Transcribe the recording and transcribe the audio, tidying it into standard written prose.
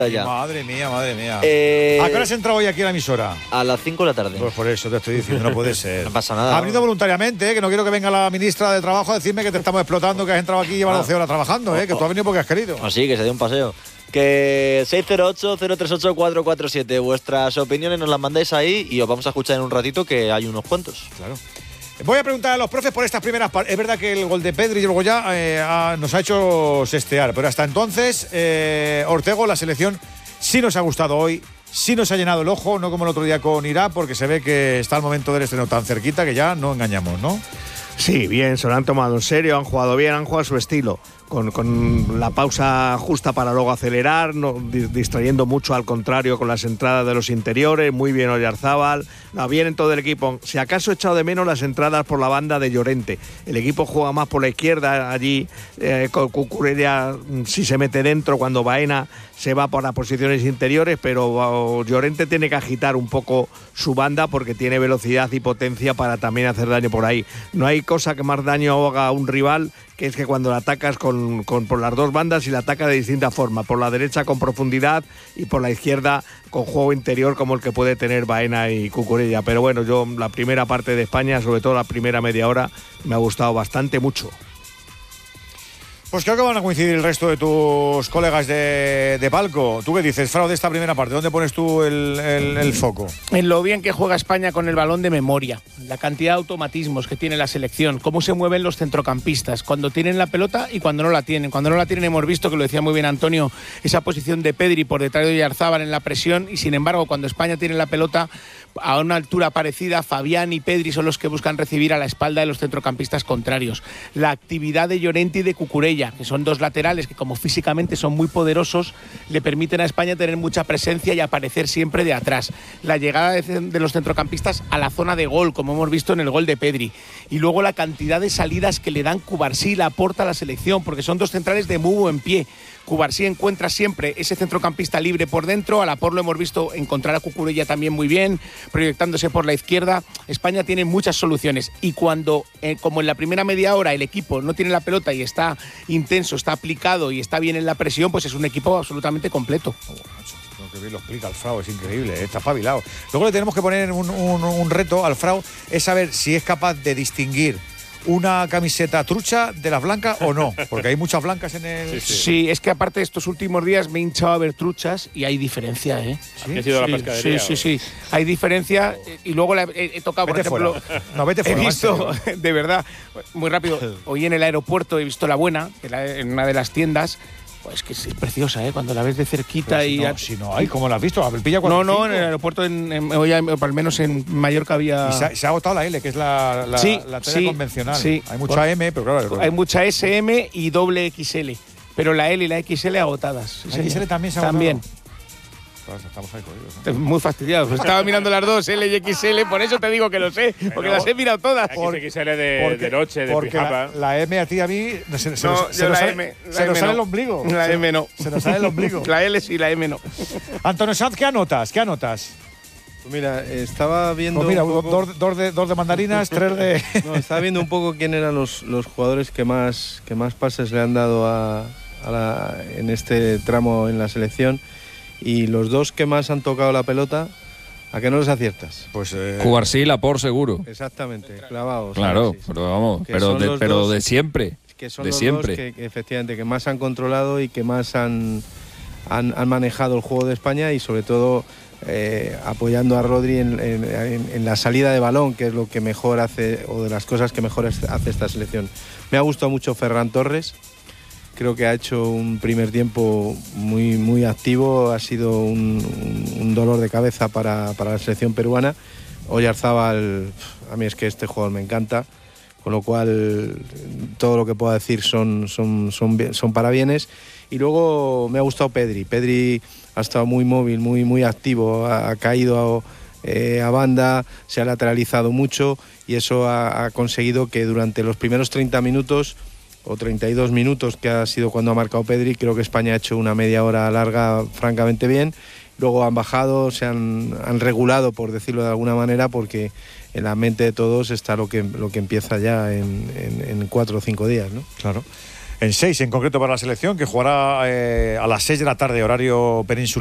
Ya. Madre mía. ¿A qué hora has entrado hoy aquí a la emisora? A las 5 de la tarde. Pues por eso te estoy diciendo, no puede ser. No pasa nada. Ha venido voluntariamente, que no quiero que venga la ministra de Trabajo a decirme que te estamos explotando, que has entrado aquí y llevas 12 horas trabajando, que tú has venido porque has querido. Así, que se dio un paseo. Que 608-038-447. Vuestras opiniones nos las mandáis ahí y os vamos a escuchar en un ratito, que hay unos cuantos. Claro. Voy a preguntar a los profes por estas primeras partes. Es verdad que el gol de Pedri y luego ya nos ha hecho sestear, pero hasta entonces, Ortego, la selección sí nos ha gustado hoy, sí nos ha llenado el ojo, no como el otro día con Irak, porque se ve que está el momento del estreno tan cerquita que ya no engañamos, ¿no? Sí, bien, se lo han tomado en serio, han jugado bien, han jugado a su estilo, con la pausa justa para luego acelerar, no, distrayendo mucho al contrario con las entradas de los interiores, muy bien Oyarzábal, bien en todo el equipo. Si acaso he echado de menos las entradas por la banda de Llorente, el equipo juega más por la izquierda, allí Cucurella sí se mete dentro cuando Baena se va por las posiciones interiores, pero Llorente tiene que agitar un poco su banda porque tiene velocidad y potencia para también hacer daño por ahí. No hay cosa que más daño haga a un rival, que es que cuando la atacas por las dos bandas y la atacas de distinta forma, por la derecha con profundidad y por la izquierda con juego interior como el que puede tener Baena y Cucurella. Pero bueno, yo la primera parte de España, sobre todo la primera media hora, me ha gustado bastante mucho. Pues creo que van a coincidir el resto de tus colegas de palco. ¿Tú qué dices, Frau, de esta primera parte? ¿Dónde pones tú el foco? En lo bien que juega España con el balón de memoria, la cantidad de automatismos que tiene la selección, cómo se mueven los centrocampistas, cuando tienen la pelota y cuando no la tienen. Cuando no la tienen hemos visto, que lo decía muy bien Antonio, esa posición de Pedri por detrás de Oyarzábal en la presión, y sin embargo cuando España tiene la pelota a una altura parecida, Fabián y Pedri son los que buscan recibir a la espalda de los centrocampistas contrarios. La actividad de Llorente y de Cucurella, que son dos laterales que como físicamente son muy poderosos, le permiten a España tener mucha presencia y aparecer siempre de atrás. La llegada de los centrocampistas a la zona de gol, como hemos visto en el gol de Pedri. Y luego la cantidad de salidas que le dan Cubarsí, la aporta a la selección, porque son dos centrales de muy buen pie. Cubarsí encuentra siempre ese centrocampista libre por dentro, a la por lo hemos visto encontrar a Cucurella también muy bien, proyectándose por la izquierda. España tiene muchas soluciones y cuando, como en la primera media hora, el equipo no tiene la pelota y está intenso, está aplicado y está bien en la presión, pues es un equipo absolutamente completo. Que bien lo explica el Frau, es increíble, está espabilado. Luego le tenemos que poner un reto al Frau, es saber si es capaz de distinguir una camiseta trucha de las blancas o no, porque hay muchas blancas en el... Sí, es que aparte de estos últimos días me he hinchado a ver truchas y hay diferencia, ¿eh? ¿Sí? ¿Ha sido la pescadería? Sí. Hay diferencia y luego he tocado, vete por ejemplo... Fuera. No, vete fuera. He visto, de verdad, muy rápido, hoy en el aeropuerto he visto La Buena, en una de las tiendas. Pues que es preciosa, cuando la ves de cerquita. Si no hay, ¿cómo la has visto? ¿Pilla no, en el aeropuerto, hoy al menos en Mallorca había... Y se ha agotado la L, que es la talla convencional. Sí. Hay mucha M, pero claro... Hay mucha SM y doble XL, pero la L y la XL agotadas. ¿La XL también se ha agotado? También. Estamos ahí jodidos, Muy fastidiados. Estaba mirando las dos, L y XL, por eso te digo que lo sé, porque las he mirado todas. XL de noche, de pijama. La M a ti y a mí se nos sale el ombligo. La M no. Se nos sale el ombligo. La L sí, la M no. Antonio Sanz, ¿qué anotas? Pues mira, estaba viendo. Pues mira, dos de mandarinas, 3 de. No, estaba viendo un poco quién eran los jugadores que más pases le han dado en este tramo en la selección. Y los dos que más han tocado la pelota, ¿a qué no les aciertas? Pues Cubarsí y Laporte seguro. Exactamente, clavados. Claro, pero vamos, pero de siempre. Que son de los siempre. Dos que efectivamente que más han controlado y que más han manejado el juego de España y sobre todo apoyando a Rodri en la salida de balón, que es lo que mejor hace o de las cosas que mejor hace esta selección. Me ha gustado mucho Ferran Torres. Creo que ha hecho un primer tiempo muy, muy activo, ha sido un dolor de cabeza para la selección peruana. Oyarzábal, a mí es que este jugador me encanta, con lo cual todo lo que pueda decir son parabienes. Y luego me ha gustado Pedri. Pedri ha estado muy móvil, muy, muy activo, ha caído a banda, se ha lateralizado mucho y eso ha conseguido que durante los primeros 30 minutos o 32 minutos, que ha sido cuando ha marcado Pedri, creo que España ha hecho una media hora larga francamente bien. Luego han bajado, se han regulado, por decirlo de alguna manera, porque en la mente de todos está lo que empieza ya en 4 o 5 días, ¿no? Claro. en 6 en concreto para la selección, que jugará a las 6 de la tarde, horario peninsular.